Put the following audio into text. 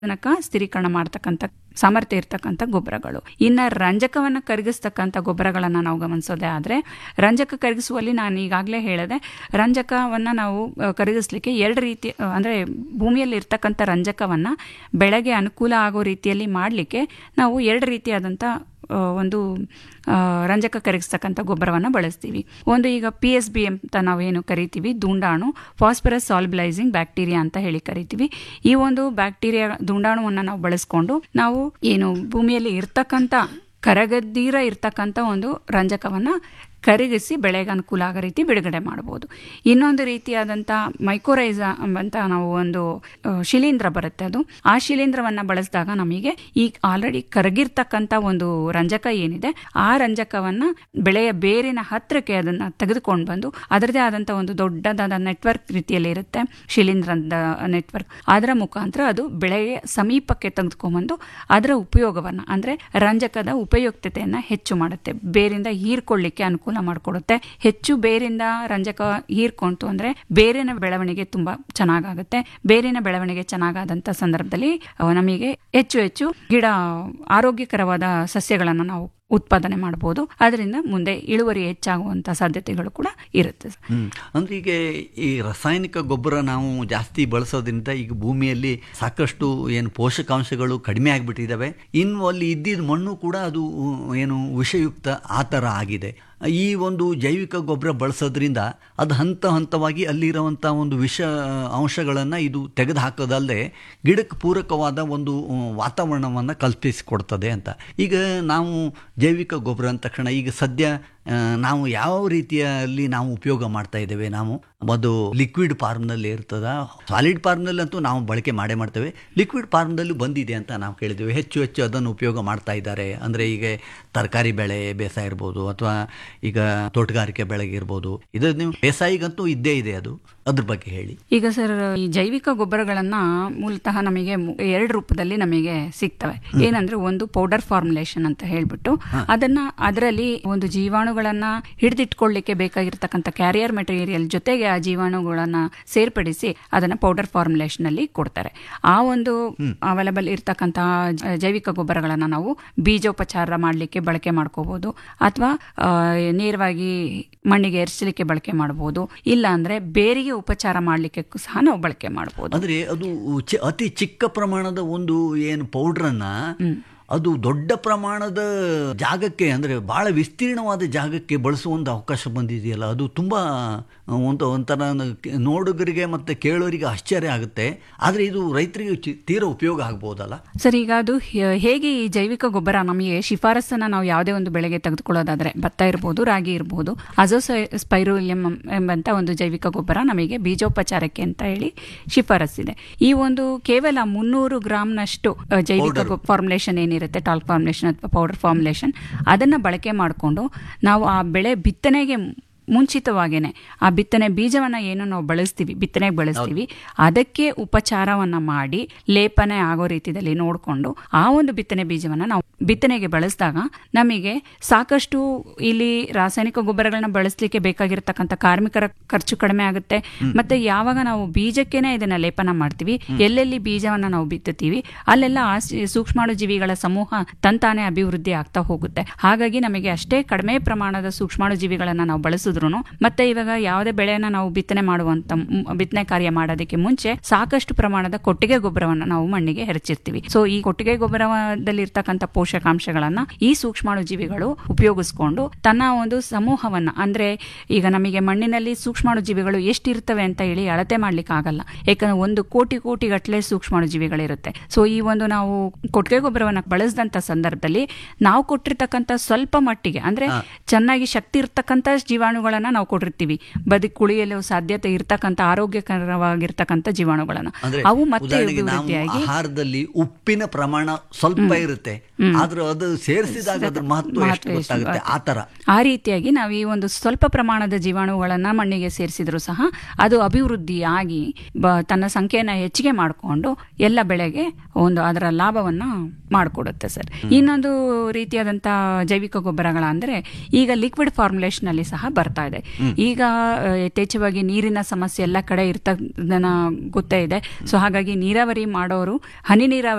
ತನಕ ಸ್ಥಿರೀಕರಣ ಮಾಡ್ತಕ್ಕಂಥ ಸಾಮರ್ಥ್ಯ ಇರ್ತಕ್ಕಂಥ ಗೊಬ್ಬರಗಳು. ಇನ್ನು ರಂಜಕವನ್ನು ಕರಗಿಸ್ತಕ್ಕಂಥ ಗೊಬ್ಬರಗಳನ್ನು ನಾವು ಗಮನಿಸೋದೇ ಆದರೆ, ರಂಜಕ ಕರಗಿಸುವಲ್ಲಿ ನಾನು ಈಗಾಗಲೇ ಹೇಳಿದೆ, ರಂಜಕವನ್ನು ನಾವು ಕರಗಿಸ್ಲಿಕ್ಕೆ ಎರಡು ರೀತಿ, ಅಂದರೆ ಭೂಮಿಯಲ್ಲಿ ಇರ್ತಕ್ಕಂಥ ರಂಜಕವನ್ನು ಬೆಳೆಗೆ ಅನುಕೂಲ ಆಗೋ ರೀತಿಯಲ್ಲಿ ಮಾಡಲಿಕ್ಕೆ ನಾವು ಎರಡು ರೀತಿಯಾದಂಥ ಒಂದು ರಂಜಕ ಕರಗಿಸ್ತಕ್ಕಂಥ ಗೊಬ್ಬರವನ್ನು ಬಳಸ್ತೀವಿ. ಒಂದು ಈಗ PSB ಅಂತ ನಾವೇನು ಕರಿತೀವಿ, ದುಂಡಾಣು, ಫಾಸ್ಫರಸ್ ಸಾಲ್ಬಲೈಸಿಂಗ್ ಬ್ಯಾಕ್ಟೀರಿಯಾ ಅಂತ ಹೇಳಿ ಕರಿತೀವಿ. ಈ ಒಂದು ಬ್ಯಾಕ್ಟೀರಿಯಾ ದುಂಡಾಣುವನ್ನು ನಾವು ಬಳಸ್ಕೊಂಡು ನಾವು ಏನು ಭೂಮಿಯಲ್ಲಿ ಇರ್ತಕ್ಕಂಥ ಕರಗದ್ದೀರ ಇರ್ತಕ್ಕಂಥ ಒಂದು ರಂಜಕವನ್ನು ಕರಗಿಸಿ ಬೆಳೆಗೆ ಅನುಕೂಲ ಆಗೋ ರೀತಿ ಬಿಡುಗಡೆ ಮಾಡ್ಬೋದು. ಇನ್ನೊಂದು ರೀತಿಯಾದಂಥ ಮೈಕೋರೈಸಾ ಅಂತ ನಾವು ಒಂದು ಶಿಲೀಂಧ್ರ ಬರುತ್ತೆ, ಅದು ಆ ಶಿಲೀಂಧ್ರವನ್ನು ಬಳಸಿದಾಗ ನಮಗೆ ಈ ಆಲ್ರೆಡಿ ಕರಗಿರ್ತಕ್ಕಂಥ ಒಂದು ರಂಜಕ ಏನಿದೆ ಆ ರಂಜಕವನ್ನು ಬೆಳೆಯ ಬೇರಿನ ಹತ್ತಿರಕ್ಕೆ ಅದನ್ನು ತೆಗೆದುಕೊಂಡು ಬಂದು ಅದರದೇ ಆದಂಥ ಒಂದು ದೊಡ್ಡದಾದ ನೆಟ್ವರ್ಕ್ ರೀತಿಯಲ್ಲಿ ಇರುತ್ತೆ ಶಿಲೀಂಧ್ರದ ನೆಟ್ವರ್ಕ್, ಅದರ ಮುಖಾಂತರ ಅದು ಬೆಳೆಯ ಸಮೀಪಕ್ಕೆ ತೆಗೆದುಕೊಂಡ್ಬಂದು ಅದರ ಉಪಯೋಗವನ್ನು, ಅಂದರೆ ರಂಜಕದ ಉಪಯುಕ್ತತೆಯನ್ನು ಹೆಚ್ಚು ಮಾಡುತ್ತೆ, ಬೇರಿಂದ ಹೀರ್ಕೊಳ್ಳಿಕ್ಕೆ ಅನುಕೂಲ ಮಾಡಿಕೊಡುತ್ತೆ. ಹೆಚ್ಚು ಬೇರಿಂದ ರಂಜಕ ಹೀರ್ಕೊಂತು ಅಂದ್ರೆ ಬೇರಿನ ಬೆಳವಣಿಗೆ ತುಂಬಾ ಚೆನ್ನಾಗಾಗುತ್ತೆ. ಬೇರಿನ ಬೆಳವಣಿಗೆ ಚೆನ್ನಾಗಾದಂತ ಸಂದರ್ಭದಲ್ಲಿ ನಮಗೆ ಹೆಚ್ಚು ಹೆಚ್ಚು ಗಿಡ ಆರೋಗ್ಯಕರವಾದ ಸಸ್ಯಗಳನ್ನು ನಾವು ಉತ್ಪಾದನೆ ಮಾಡಬಹುದು. ಅದರಿಂದ ಮುಂದೆ ಇಳುವರಿ ಹೆಚ್ಚಾಗುವಂತ ಸಾಧ್ಯತೆಗಳು ಕೂಡ ಇರುತ್ತೆ. ಅಂದ್ರೆ ಈಗ ಈ ರಾಸಾಯನಿಕ ಗೊಬ್ಬರ ನಾವು ಜಾಸ್ತಿ ಬಳಸೋದ್ರಿಂದ ಈಗ ಭೂಮಿಯಲ್ಲಿ ಸಾಕಷ್ಟು ಏನು ಪೋಷಕಾಂಶಗಳು ಕಡಿಮೆ ಆಗಿಬಿಟ್ಟಿದ್ದಾವೆ. ಇನ್ನು ಅಲ್ಲಿ ಇದ್ದಿದ್ದ ಮಣ್ಣು ಕೂಡ ಅದು ಏನು ವಿಷಯುಕ್ತ ಆ ಥರ ಆಗಿದೆ. ಈ ಒಂದು ಜೈವಿಕ ಗೊಬ್ಬರ ಬಳಸೋದ್ರಿಂದ ಅದು ಹಂತ ಹಂತವಾಗಿ ಅಲ್ಲಿರುವಂಥ ಒಂದು ವಿಷ ಅಂಶಗಳನ್ನು ಇದು ತೆಗೆದು ಹಾಕೋದಲ್ಲದೆ ಗಿಡಕ್ಕೆ ಪೂರಕವಾದ ಒಂದು ವಾತಾವರಣವನ್ನು ಕಲ್ಪಿಸಿಕೊಡ್ತದೆ ಅಂತ. ಈಗ ನಾವು ಜೈವಿಕ ಗೊಬ್ಬರ ಅಂದ ತಕ್ಷಣ ಈಗ ಸದ್ಯ ನಾವು ಯಾವ ರೀತಿಯಲ್ಲಿ ನಾವು ಉಪಯೋಗ ಮಾಡ್ತಾ ಇದ್ದೇವೆ, ನಾವು ಒಂದು ಲಿಕ್ವಿಡ್ ಫಾರ್ಮ್ನಲ್ಲಿ ಇರ್ತದ, ಸಾಲಿಡ್ ಫಾರ್ಮ್ನಲ್ಲಂತೂ ನಾವು ಬಳಕೆ ಮಾಡ್ತೇವೆ, ಲಿಕ್ವಿಡ್ ಫಾರ್ಮ್ನಲ್ಲೂ ಬಂದಿದೆ ಅಂತ ನಾವು ಕೇಳಿದ್ದೇವೆ. ಹೆಚ್ಚು ಹೆಚ್ಚು ಅದನ್ನು ಉಪಯೋಗ ಮಾಡ್ತಾ ಇದ್ದಾರೆ. ಅಂದರೆ ಈಗ ತರಕಾರಿ ಬೆಳೆ ಬೇಸಾಯ ಇರ್ಬೋದು ಅಥವಾ ಈಗ ತೋಟಗಾರಿಕೆ ಬೆಳೆಗೆ ಇರ್ಬೋದು, ಇದು ನೀವು ಬೇಸಾಯಿಗಂತೂ ಇದ್ದೇ ಇದೆ. ಅದ್ರ ಬಗ್ಗೆ ಹೇಳಿ. ಈಗ ಸರ್, ಈ ಜೈವಿಕ ಗೊಬ್ಬರಗಳನ್ನ ಮೂಲತಃ ನಮಗೆ ಎರಡು ರೂಪದಲ್ಲಿ ನಮಗೆ ಸಿಗ್ತವೆ. ಏನಂದ್ರೆ ಒಂದು ಪೌಡರ್ ಫಾರ್ಮುಲೇಷನ್ ಅಂತ ಹೇಳ್ಬಿಟ್ಟು ಅದರಲ್ಲಿ ಒಂದು ಜೀವಾಣುಗಳನ್ನ ಹಿಡಿದಿಟ್ಕೊಳ್ಳಿಕ್ಕೆ ಬೇಕಾಗಿರ್ತಕ್ಕಂಥ ಕ್ಯಾರಿಯರ್ ಮೆಟೀರಿಯಲ್ ಜೊತೆಗೆ ಆ ಜೀವಾಣುಗಳನ್ನ ಸೇರ್ಪಡಿಸಿ ಅದನ್ನ ಪೌಡರ್ ಫಾರ್ಮುಲೇಷನ್ ಅಲ್ಲಿ ಕೊಡ್ತಾರೆ. ಆ ಒಂದು ಅವೈಲಬಲ್ ಇರ್ತಕ್ಕಂತಹ ಜೈವಿಕ ಗೊಬ್ಬರಗಳನ್ನ ನಾವು ಬೀಜೋಪಚಾರ ಮಾಡಲಿಕ್ಕೆ ಬಳಕೆ ಮಾಡ್ಕೋಬಹುದು, ಅಥವಾ ನೇರವಾಗಿ ಮಣ್ಣಿಗೆ ಎರಚಲಿಕ್ಕೆ ಬಳಕೆ ಮಾಡಬಹುದು, ಇಲ್ಲ ಅಂದ್ರೆ ಬೇರಿಗೆ ಉಪಚಾರ ಮಾಡಲಿಕ್ಕೆ ಸಹ ನಾವು ಬಳಕೆ ಮಾಡಬಹುದು. ಅಂದ್ರೆ ಅದು ಅತಿ ಚಿಕ್ಕ ಪ್ರಮಾಣದ ಒಂದು ಏನು ಪೌಡ್ರನ್ನ ಅದು ದೊಡ್ಡ ಪ್ರಮಾಣದ ಜಾಗಕ್ಕೆ, ಅಂದರೆ ಬಹಳ ವಿಸ್ತೀರ್ಣವಾದ ಜಾಗಕ್ಕೆ ಬಳಸುವ ಒಂದು ಅವಕಾಶ ಬಂದಿದೆಯಲ್ಲ, ಅದು ತುಂಬ ಒಂಥರ ನೋಡುಗರಿಗೆ ಮತ್ತು ಕೇಳೋರಿಗೆ ಆಶ್ಚರ್ಯ ಆಗುತ್ತೆ. ಆದರೆ ಇದು ರೈತರಿಗೆ ತೀರಾ ಉಪಯೋಗ ಆಗ್ಬೋದಲ್ಲ ಸರ್? ಈಗ ಅದು ಹೇಗೆ ಈ ಜೈವಿಕ ಗೊಬ್ಬರ ನಮಗೆ ಶಿಫಾರಸನ್ನು ನಾವು ಯಾವುದೇ ಒಂದು ಬೆಳೆಗೆ ತೆಗೆದುಕೊಳ್ಳೋದಾದ್ರೆ, ಭತ್ತ ಇರ್ಬೋದು, ರಾಗಿ ಇರ್ಬೋದು, ಅಜೋಸ್ಪೈರುಲಿಯಂ ಎಂಬಂತ ಒಂದು ಜೈವಿಕ ಗೊಬ್ಬರ ನಮಗೆ ಬೀಜೋಪಚಾರಕ್ಕೆ ಅಂತ ಹೇಳಿ ಶಿಫಾರಸ್ಸಿದೆ. ಈ ಒಂದು ಕೇವಲ 300 ಗ್ರಾಂನಷ್ಟು ಜೈವಿಕ ಫಾರ್ಮುಲೇಷನ್ ಏನಿರುತ್ತೆ, ಟಾಲ್ಕ್ ಫಾರ್ಮುಲೇಷನ್ ಅಥವಾ ಪೌಡರ್ ಫಾರ್ಮುಲೇಷನ್, ಅದನ್ನು ಬಳಕೆ ಮಾಡಿಕೊಂಡು ನಾವು ಆ ಬೆಳೆ ಬಿತ್ತನೆಗೆ ಮುಂಚಿತವಾಗೇನೆ ಆ ಬಿತ್ತನೆ ಬೀಜವನ್ನ ಏನು ನಾವು ಬಿತ್ತನೆಗೆ ಬಳಸ್ತೀವಿ, ಅದಕ್ಕೆ ಉಪಚಾರವನ್ನ ಮಾಡಿ ಲೇಪನೆ ಆಗೋ ರೀತಿಯಲ್ಲಿ ನೋಡಿಕೊಂಡು ಆ ಒಂದು ಬಿತ್ತನೆ ಬೀಜವನ್ನ ನಾವು ಬಿತ್ತನೆಗೆ ಬಳಸಿದಾಗ ನಮಗೆ ಸಾಕಷ್ಟು ಇಲ್ಲಿ ರಾಸಾಯನಿಕ ಗೊಬ್ಬರಗಳನ್ನ ಬಳಸಲಿಕ್ಕೆ ಬೇಕಾಗಿರತಕ್ಕಂಥ ಕಾರ್ಮಿಕರ ಖರ್ಚು ಕಡಿಮೆ ಆಗುತ್ತೆ. ಮತ್ತೆ ಯಾವಾಗ ನಾವು ಬೀಜಕ್ಕೇನೆ ಇದನ್ನ ಲೇಪನ ಮಾಡ್ತೀವಿ, ಎಲ್ಲೆಲ್ಲಿ ಬೀಜವನ್ನ ನಾವು ಬಿತ್ತುತ್ತೀವಿ ಅಲ್ಲೆಲ್ಲ ಆ ಸೂಕ್ಷ್ಮಾಣು ಜೀವಿಗಳ ಸಮೂಹ ತಂತಾನೆ ಅಭಿವೃದ್ಧಿ ಆಗ್ತಾ ಹೋಗುತ್ತೆ. ಹಾಗಾಗಿ ನಮಗೆ ಅಷ್ಟೇ ಕಡಿಮೆ ಪ್ರಮಾಣದ ಸೂಕ್ಷ್ಮಾಣು ಜೀವಿಗಳನ್ನ ನಾವು ಬಳಸಿದ್ರು, ಮತ್ತೆ ಇವಾಗ ಯಾವುದೇ ಬೆಳೆಯನ್ನ ನಾವು ಬಿತ್ತನೆ ಕಾರ್ಯ ಮಾಡೋದಕ್ಕೆ ಮುಂಚೆ ಸಾಕಷ್ಟು ಪ್ರಮಾಣದ ಕೊಟ್ಟಿಗೆ ಗೊಬ್ಬರವನ್ನ ನಾವು ಮಣ್ಣಿಗೆ ಎರಚಿರ್ತೀವಿ. ಸೊ ಈ ಕೊಟ್ಟಿಗೆ ಗೊಬ್ಬರದಲ್ಲಿ ಇರ್ತಕ್ಕಂಥ ಪೋಷಕಾಂಶಗಳನ್ನ ಈ ಸೂಕ್ಷ್ಮಾಣು ಜೀವಿಗಳು ಉಪಯೋಗಿಸ್ಕೊಂಡು ತನ್ನ ಒಂದು ಸಮೂಹವನ್ನ, ಅಂದ್ರೆ ಈಗ ನಮಗೆ ಮಣ್ಣಿನಲ್ಲಿ ಸೂಕ್ಷ್ಮಾಣು ಜೀವಿಗಳು ಎಷ್ಟಿರ್ತವೆ ಅಂತ ಹೇಳಿ ಅಳತೆ ಮಾಡ್ಲಿಕ್ಕೆ ಆಗಲ್ಲ, ಯಾಕಂದ್ರೆ 1 ಕೋಟಿ ಗಟ್ಟಲೆ ಸೂಕ್ಷ್ಮಾಣು ಜೀವಿಗಳಿರುತ್ತೆ. ಸೊ ಈ ಒಂದು ನಾವು ಕೊಟ್ಟಿಗೆ ಗೊಬ್ಬರವನ್ನ ಬಳಸಿದಂತ ಸಂದರ್ಭದಲ್ಲಿ ನಾವು ಕೊಟ್ಟಿರ್ತಕ್ಕಂಥ ಸ್ವಲ್ಪ ಮಟ್ಟಿಗೆ, ಅಂದ್ರೆ ಚೆನ್ನಾಗಿ ಶಕ್ತಿ ಇರ್ತಕ್ಕಂಥ ಜೀವಾಣುಗಳನ್ನ ನಾವು ಕೊಟ್ಟಿರ್ತೀವಿ, ಬದುಕುಳಿಯಲು ಸಾಧ್ಯತೆ ಇರ್ತಕ್ಕಂಥ ಆರೋಗ್ಯಕರವಾಗಿರ್ತಕ್ಕಂಥ ಜೀವಾಣುಗಳನ್ನ, ಅವು ಮತ್ತೆ ಆಹಾರದಲ್ಲಿ ಉಪ್ಪಿನ ಪ್ರಮಾಣ ಸ್ವಲ್ಪ ಇರುತ್ತೆ, ಆದ್ರೆ ಅದು ಸೇರಿಸಿದಾಗ ಅದ್ರ ಮಹತ್ವ ಎಷ್ಟು ಗೊತ್ತಾಗುತ್ತೆ. ಆ ರೀತಿಯಾಗಿ ನಾವು ಈ ಒಂದು ಸ್ವಲ್ಪ ಪ್ರಮಾಣದ ಜೀವಾಣುಗಳನ್ನ ಮಣ್ಣಿಗೆ ಸೇರಿಸಿದ್ರು ಸಹ ಅದು ಅಭಿವೃದ್ಧಿಯಾಗಿ ತನ್ನ ಸಂಖ್ಯೆಯನ್ನ ಹೆಚ್ಚಿಗೆ ಮಾಡಿಕೊಂಡು ಎಲ್ಲ ಬೆಳೆಗೆ ಒಂದು ಅದರ ಲಾಭವನ್ನ ಮಾಡಿಕೊಡುತ್ತೆ ಸರ್. ಇನ್ನೊಂದು ರೀತಿಯಾದಂತಹ ಜೈವಿಕ ಗೊಬ್ಬರಗಳ ಅಂದ್ರೆ ಈಗ ಲಿಕ್ವಿಡ್ ಫಾರ್ಮುಲೇಷನ್ ಅಲ್ಲಿ ಸಹ ಬರ್ತದೆ. ಬರ್ತಾ ಇದೆ. ಈಗ ಯಥೇಚ್ಛವಾಗಿ ನೀರಿನ ಸಮಸ್ಯೆ ಎಲ್ಲ ಕಡೆ ಇರ್ತದನ್ನ ಗೊತ್ತೇ ಇದೆ. ಸೊ ಹಾಗಾಗಿ ನೀರಾವರಿ ಮಾಡೋರು ಹನಿ ನೀರಾವರಿ